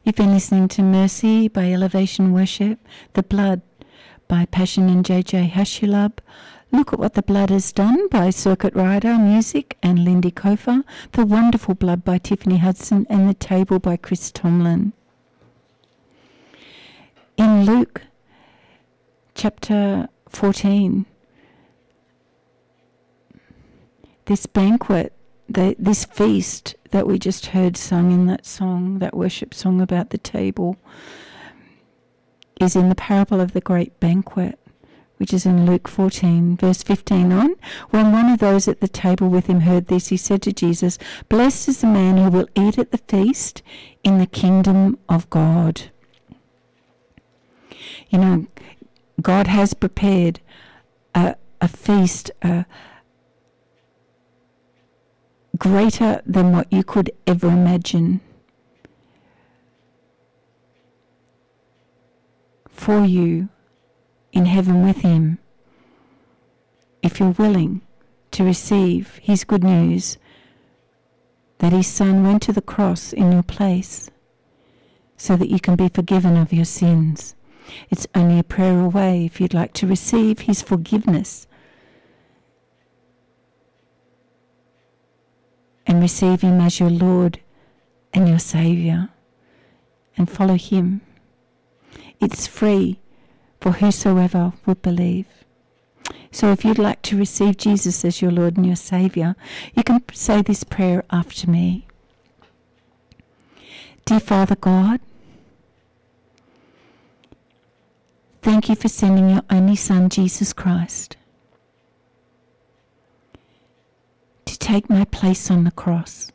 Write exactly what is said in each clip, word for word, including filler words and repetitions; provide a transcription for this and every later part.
You've been listening to Mercy by Elevation Worship, The Blood by Passion and J J Hashulab, Look at What the Blood Has Done by Circuit Rider Music and Lindy Kofa, The Wonderful Blood by Tiffany Hudson, and The Table by Chris Tomlin. In Luke chapter fourteen, this banquet, the, this feast that we just heard sung in that song, that worship song about the table, is in the parable of the great banquet, which is in Luke fourteen, verse fifteen on. When one of those at the table with him heard this, he said to Jesus, "Blessed is the man who will eat at the feast in the kingdom of God." You know, God has prepared a, a feast uh, greater than what you could ever imagine for you in heaven with him, if you're willing to receive his good news that his son went to the cross in your place so that you can be forgiven of your sins. It's only a prayer away if you'd like to receive his forgiveness and receive him as your Lord and your Saviour and follow him. It's free for whosoever would believe. So if you'd like to receive Jesus as your Lord and your Saviour, you can say this prayer after me. Dear Father God, thank you for sending your only Son, Jesus Christ, to take my place on the cross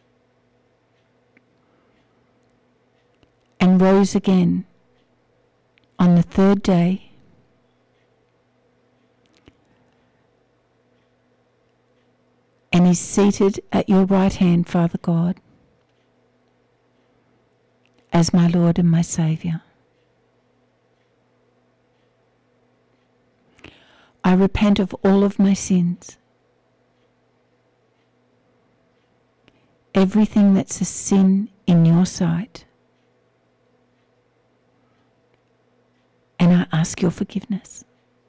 and rose again on the third day and is seated at your right hand, Father God, as my Lord and my Saviour. I repent of all of my sins, everything that's a sin in your sight, and I ask your forgiveness.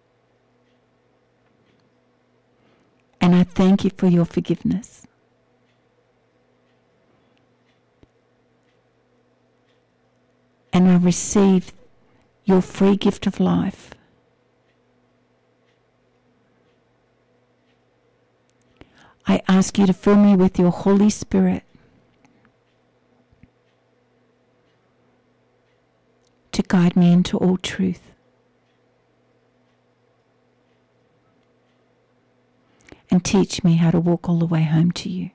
And I thank you for your forgiveness. And I receive your free gift of life. I ask you to fill me with your Holy Spirit to guide me into all truth. And teach me how to walk all the way home to you.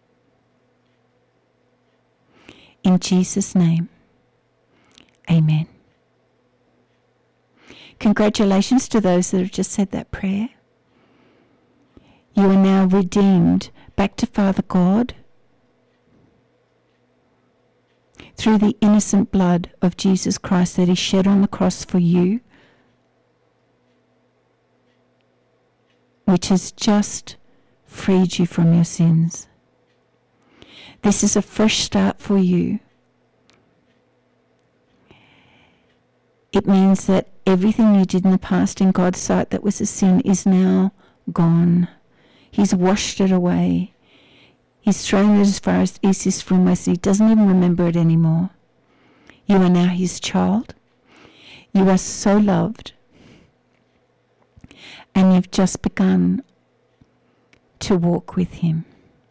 In Jesus' name, amen. Congratulations to those that have just said that prayer. You are now redeemed back to Father God through the innocent blood of Jesus Christ that he shed on the cross for you, which has just freed you from your sins. This is a fresh start for you. It means that everything you did in the past in God's sight that was a sin is now gone. He's washed it away. He's thrown it as far as east is from west. He doesn't even remember it anymore. You are now his child. You are so loved. And you've just begun to walk with him.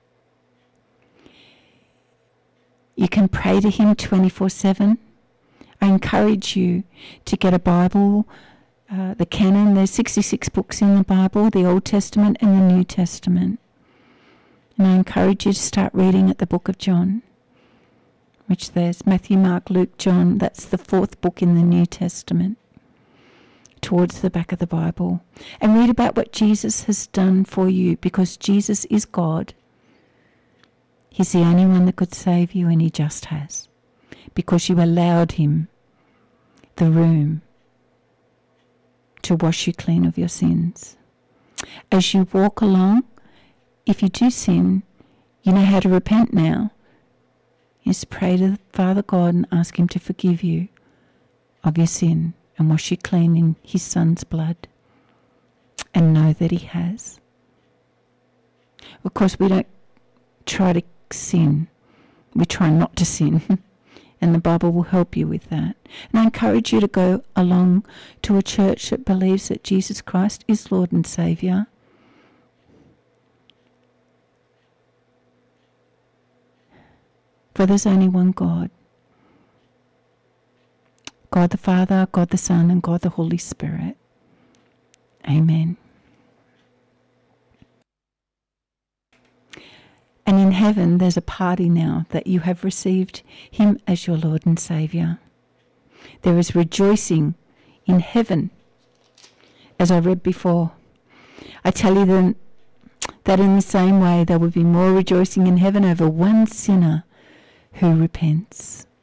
You can pray to him twenty-four seven. I encourage you to get a Bible, uh, the canon. There's sixty-six books in the Bible, the Old Testament and the New Testament. And I encourage you to start reading at the book of John, which there's Matthew, Mark, Luke, John. That's the fourth book in the New Testament, towards the back of the Bible. And read about what Jesus has done for you, because Jesus is God. He's the only one that could save you, and he just has, because you allowed him the room to wash you clean of your sins. As you walk along, if you do sin, you know how to repent now. Just pray to Father God and ask him to forgive you of your sin and wash you clean in his Son's blood. And know that he has. Of course, we don't try to sin. We try not to sin. And the Bible will help you with that. And I encourage you to go along to a church that believes that Jesus Christ is Lord and Saviour. For there's only one God. God the Father, God the Son, and God the Holy Spirit. Amen. And in heaven, there's a party now that you have received him as your Lord and Saviour. There is rejoicing in heaven, as I read before. I tell you then that in the same way there will be more rejoicing in heaven over one sinner who repents.